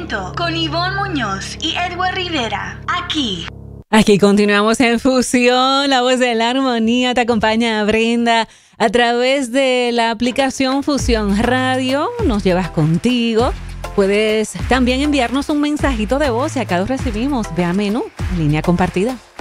momento con Ivonne Muñoz y Edward Rivera. Aquí continuamos en Fusión, la voz de la armonía. Te acompaña Brenda a través de la aplicación Fusión Radio. Nos llevas contigo. Puedes también enviarnos un mensajito de voz y acá lo recibimos. Ve a menú, línea compartida.